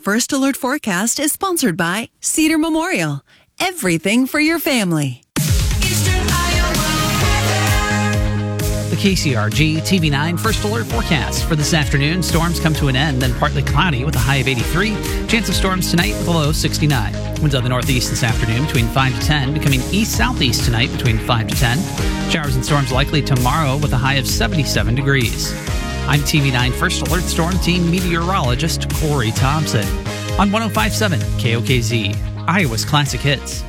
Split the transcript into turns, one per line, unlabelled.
First Alert forecast is sponsored by Cedar Memorial. Everything for your family.
The KCRG TV9 First Alert forecast for this afternoon. Storms come to an end, then partly cloudy with a high of 83. Chance of storms tonight with a low 69. Winds out of the northeast this afternoon between 5 to 10, becoming east-southeast tonight between 5 to 10. Showers and storms likely tomorrow with a high of 77 degrees. I'm TV9 First Alert Storm Team meteorologist Corey Thompson on 105.7 KOKZ, Iowa's Classic Hits.